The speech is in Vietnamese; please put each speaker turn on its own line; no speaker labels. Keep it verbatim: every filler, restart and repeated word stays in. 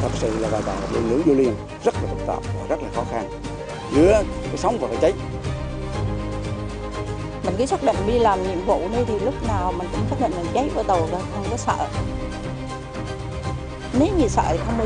thật sự là đào tạo phụ nữ vô liền rất là phức tạp và rất là khó khăn, giữa cái sống và cái chết.
Mình cứ xác định đi làm nhiệm vụ đây thì lúc nào mình cũng xác định là cháy vào đầu rồi, không có sợ. Nếu như sợ thì không